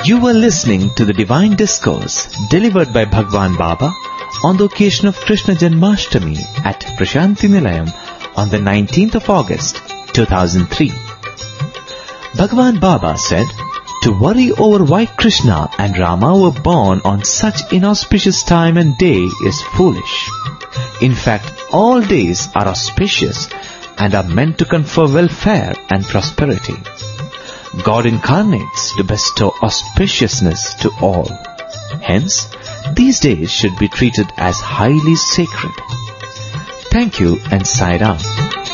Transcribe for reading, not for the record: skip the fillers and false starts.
You were listening to the Divine Discourse delivered by Bhagwan Baba on the occasion of Krishna Janmashtami at Prashanti Nilayam on the 19th of August, 2003. Bhagwan Baba said, to worry over why Krishna and Rama were born on such inauspicious time and day is foolish. In fact, all days are auspicious and are meant to confer welfare and prosperity. God incarnates to bestow auspiciousness to all. Hence, these days should be treated as highly sacred. Thank you and Sai Ram.